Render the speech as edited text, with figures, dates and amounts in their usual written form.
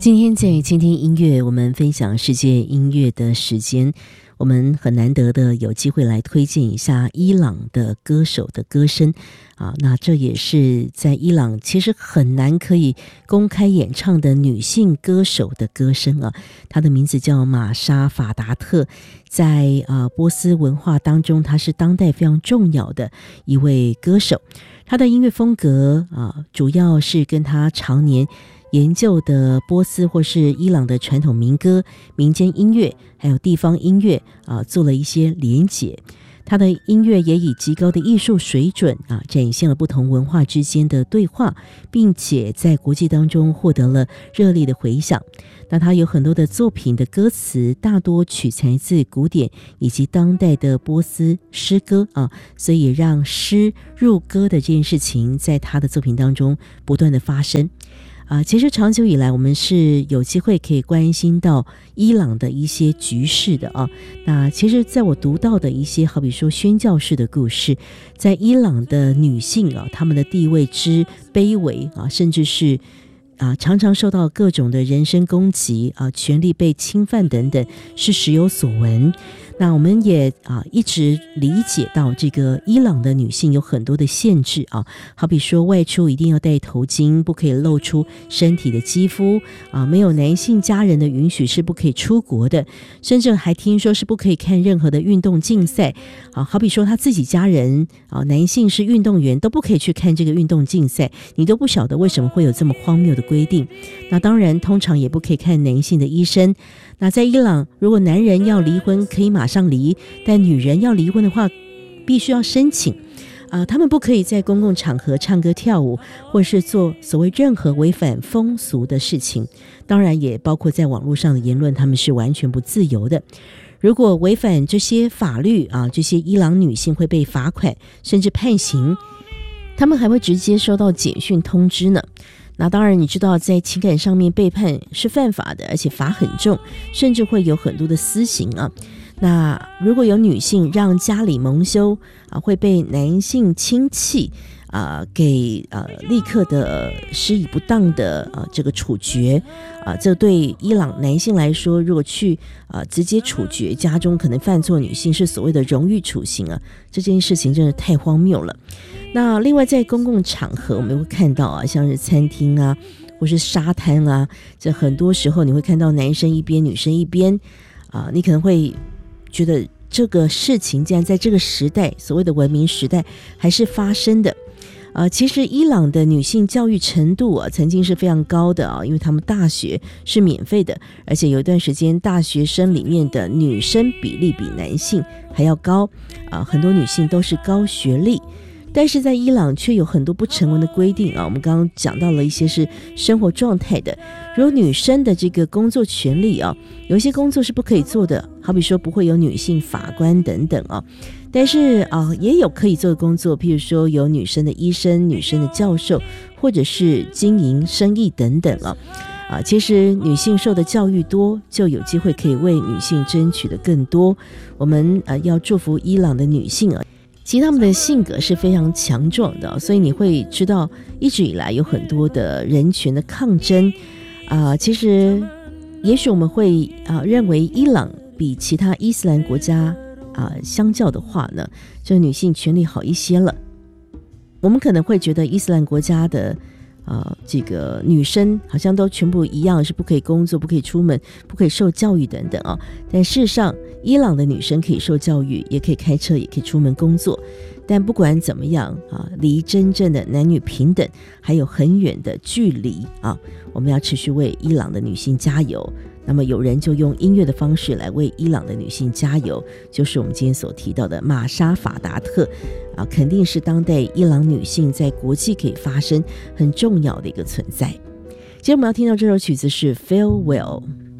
今天在倾听音乐，我们分享世界音乐的时间，我们很难得的有机会来推荐一下伊朗的歌手的歌声啊，那这也是在伊朗其实很难可以公开演唱的女性歌手的歌声啊。她的名字叫玛莎·法达特，在波斯文化当中，她是当代非常重要的一位歌手。她的音乐风格主要是跟她常年研究的波斯或是伊朗的传统民歌、民间音乐还有地方音乐做了一些连结。他的音乐也以极高的艺术水准展现了不同文化之间的对话，并且在国际当中获得了热烈的回响。那他有很多的作品的歌词大多取材自古典以及当代的波斯诗歌所以也让诗入歌的这件事情在他的作品当中不断的发生。其实长久以来我们是有机会可以关心到伊朗的一些局势的那其实在我读到的一些好比说宣教士的故事，在伊朗的女性她们的地位之卑微甚至是常常受到各种的人身攻击权力被侵犯等等，是时有所闻。那我们也一直理解到这个伊朗的女性有很多的限制好比说外出一定要戴头巾，不可以露出身体的肌肤没有男性家人的允许是不可以出国的，甚至还听说是不可以看任何的运动竞赛好比说他自己家人男性是运动员都不可以去看这个运动竞赛，你都不晓得为什么会有这么荒谬的规定。那当然通常也不可以看男性的医生。那在伊朗如果男人要离婚可以马上离，但女人要离婚的话必须要申请他们不可以在公共场合唱歌跳舞，或是做所谓任何违反风俗的事情，当然也包括在网络上的言论，他们是完全不自由的。如果违反这些法律这些伊朗女性会被罚款甚至判刑，他们还会直接收到简讯通知呢。那当然你知道在情感上面背叛是犯法的，而且罚很重，甚至会有很多的私刑那如果有女性让家里蒙羞会被男性亲戚给立刻的施以不当的这个处决这对伊朗男性来说，如果去直接处决家中可能犯错女性是所谓的荣誉处刑这件事情真的太荒谬了。那另外在公共场合我们会看到像是餐厅或是沙滩这很多时候你会看到男生一边女生一边你可能会觉得这个事情竟然在这个时代所谓的文明时代还是发生的其实伊朗的女性教育程度曾经是非常高的因为他们大学是免费的，而且有一段时间大学生里面的女生比例比男性还要高很多女性都是高学历。但是在伊朗却有很多不成文的规定我们刚刚讲到了一些是生活状态的，如果女生的这个工作权利有一些工作是不可以做的，好比说不会有女性法官等等但是也有可以做的工作，譬如说有女生的医生、女生的教授，或者是经营生意等等其实女性受的教育多，就有机会可以为女性争取的更多。我们要祝福伊朗的女性其实他们的性格是非常强壮的所以你会知道一直以来有很多的人权的抗争其实也许我们会认为伊朗比其他伊斯兰国家相较的话呢，这女性权利好一些了。我们可能会觉得伊斯兰国家的这个女生好像都全部一样，是不可以工作、不可以出门、不可以受教育等等但事实上伊朗的女生可以受教育，也可以开车，也可以出门工作。但不管怎么样离真正的男女平等还有很远的距离我们要持续为伊朗的女性加油。那么有人就用音乐的方式来为伊朗的女性加油，就是我们今天所提到的玛莎·法达特肯定是当代伊朗女性在国际可以发声很重要的一个存在。今天我们要听到这首曲子是 Farewell。